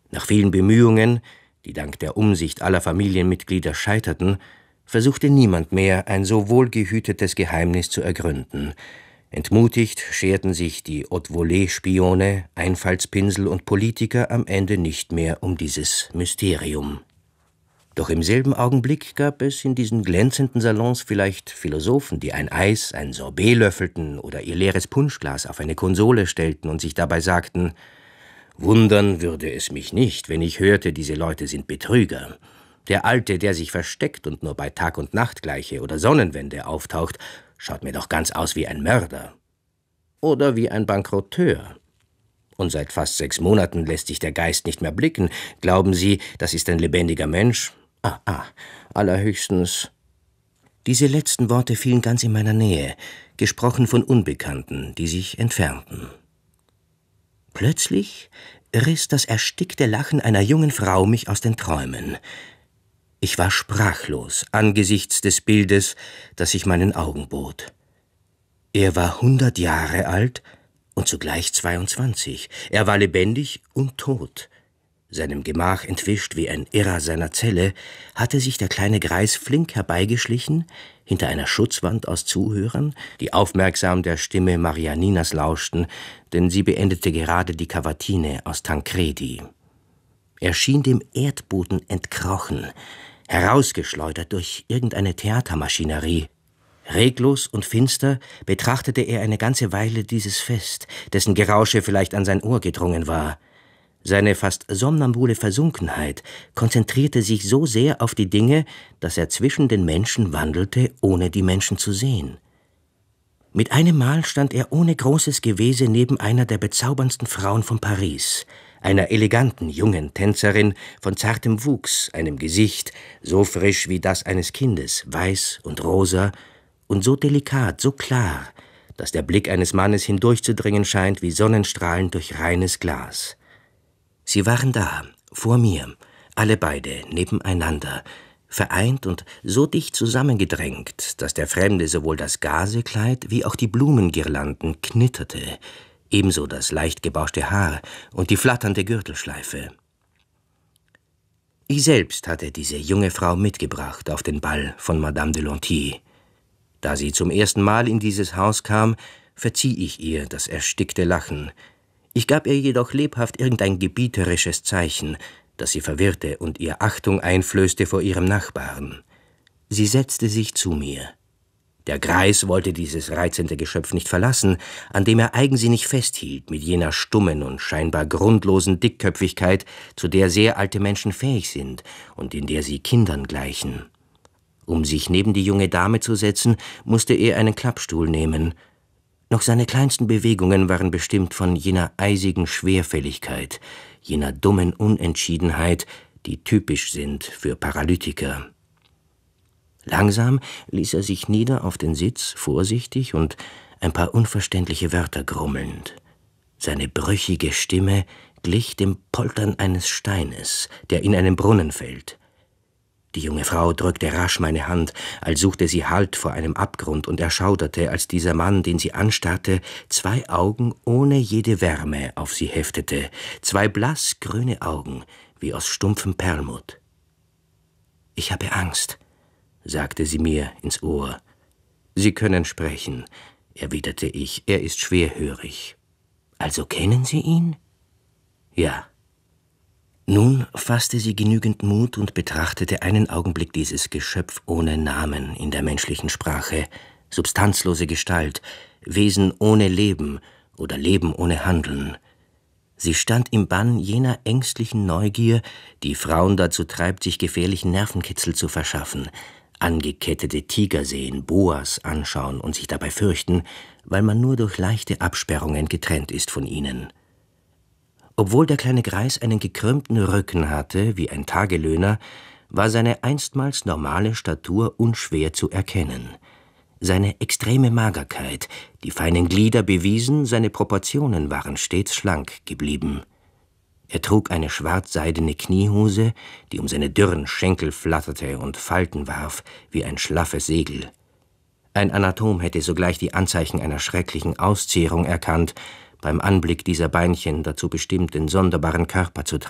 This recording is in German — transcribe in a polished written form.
Nach vielen Bemühungen, die dank der Umsicht aller Familienmitglieder scheiterten, versuchte niemand mehr, ein so wohlgehütetes Geheimnis zu ergründen. Entmutigt scherten sich die Haute-Volée-Spione, Einfallspinsel und Politiker am Ende nicht mehr um dieses Mysterium. Doch im selben Augenblick gab es in diesen glänzenden Salons vielleicht Philosophen, die ein Eis, ein Sorbet löffelten oder ihr leeres Punschglas auf eine Konsole stellten und sich dabei sagten: Wundern würde es mich nicht, wenn ich hörte, diese Leute sind Betrüger. Der Alte, der sich versteckt und nur bei Tag- und Nachtgleiche oder Sonnenwende auftaucht, schaut mir doch ganz aus wie ein Mörder. Oder wie ein Bankrotteur. Und seit fast 6 Monaten lässt sich der Geist nicht mehr blicken. Glauben Sie, das ist ein lebendiger Mensch? Allerhöchstens. Diese letzten Worte fielen ganz in meiner Nähe, gesprochen von Unbekannten, die sich entfernten. Plötzlich riss das erstickte Lachen einer jungen Frau mich aus den Träumen. Ich war sprachlos angesichts des Bildes, das sich meinen Augen bot. Er war 100 Jahre alt und zugleich 22. Er war lebendig und tot. Seinem Gemach entwischt wie ein Irrer seiner Zelle, hatte sich der kleine Greis flink herbeigeschlichen, hinter einer Schutzwand aus Zuhörern, die aufmerksam der Stimme Marianinas lauschten, denn sie beendete gerade die Cavatine aus Tancredi. Er schien dem Erdboden entkrochen, herausgeschleudert durch irgendeine Theatermaschinerie. Reglos und finster betrachtete er eine ganze Weile dieses Fest, dessen Gerausche vielleicht an sein Ohr gedrungen war. Seine fast somnambule Versunkenheit konzentrierte sich so sehr auf die Dinge, dass er zwischen den Menschen wandelte, ohne die Menschen zu sehen. Mit einem Mal stand er ohne großes Gewese neben einer der bezauberndsten Frauen von Paris, einer eleganten, jungen Tänzerin von zartem Wuchs, einem Gesicht, so frisch wie das eines Kindes, weiß und rosa und so delikat, so klar, dass der Blick eines Mannes hindurchzudringen scheint wie Sonnenstrahlen durch reines Glas. Sie waren da, vor mir, alle beide, nebeneinander, vereint und so dicht zusammengedrängt, dass der Fremde sowohl das Gazekleid wie auch die Blumengirlanden knitterte, ebenso das leicht gebauschte Haar und die flatternde Gürtelschleife. Ich selbst hatte diese junge Frau mitgebracht auf den Ball von Madame de Lanty. Da sie zum ersten Mal in dieses Haus kam, verzieh ich ihr das erstickte Lachen. Ich gab ihr jedoch lebhaft irgendein gebieterisches Zeichen, das sie verwirrte und ihr Achtung einflößte vor ihrem Nachbarn. Sie setzte sich zu mir. Der Greis wollte dieses reizende Geschöpf nicht verlassen, an dem er eigensinnig festhielt, mit jener stummen und scheinbar grundlosen Dickköpfigkeit, zu der sehr alte Menschen fähig sind und in der sie Kindern gleichen. Um sich neben die junge Dame zu setzen, musste er einen Klappstuhl nehmen. Noch seine kleinsten Bewegungen waren bestimmt von jener eisigen Schwerfälligkeit, jener dummen Unentschiedenheit, die typisch sind für Paralytiker. Langsam ließ er sich nieder auf den Sitz, vorsichtig und ein paar unverständliche Wörter grummelnd. Seine brüchige Stimme glich dem Poltern eines Steines, der in einen Brunnen fällt. Die junge Frau drückte rasch meine Hand, als suchte sie Halt vor einem Abgrund und erschauderte, als dieser Mann, den sie anstarrte, 2 Augen ohne jede Wärme auf sie heftete, 2 blassgrüne Augen, wie aus stumpfem Perlmutt. »Ich habe Angst«, sagte sie mir ins Ohr. »Sie können sprechen«, erwiderte ich, »er ist schwerhörig.« »Also kennen Sie ihn?« »Ja.« Nun fasste sie genügend Mut und betrachtete einen Augenblick dieses Geschöpf ohne Namen in der menschlichen Sprache, substanzlose Gestalt, Wesen ohne Leben oder Leben ohne Handeln. Sie stand im Bann jener ängstlichen Neugier, die Frauen dazu treibt, sich gefährlichen Nervenkitzel zu verschaffen, angekettete Tiger sehen, Boas anschauen und sich dabei fürchten, weil man nur durch leichte Absperrungen getrennt ist von ihnen. Obwohl der kleine Greis einen gekrümmten Rücken hatte, wie ein Tagelöhner, war seine einstmals normale Statur unschwer zu erkennen. Seine extreme Magerkeit, die feinen Glieder bewiesen, seine Proportionen waren stets schlank geblieben. Er trug eine schwarzseidene Kniehose, die um seine dürren Schenkel flatterte und Falten warf, wie ein schlaffes Segel. Ein Anatom hätte sogleich die Anzeichen einer schrecklichen Auszehrung erkannt, beim Anblick dieser Beinchen dazu bestimmt, den sonderbaren Körper zu tragen.